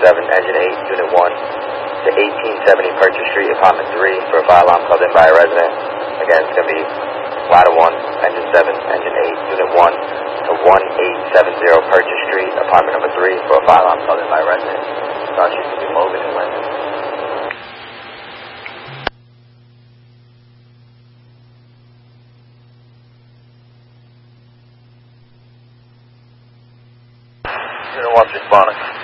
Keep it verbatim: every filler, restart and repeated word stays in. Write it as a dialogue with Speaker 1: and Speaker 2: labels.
Speaker 1: seven, Engine eight, Unit one, to eighteen seventy Purchase Street, Apartment three, for a fire alarm called in by a resident. Again, it's going to be Ladder one, Engine seven, Engine eight, Unit one, to one eight seven zero Purchase Street, Apartment number three, for a fire alarm called in by a resident. Thought she could be Logan and Lennon. Unit one's responding.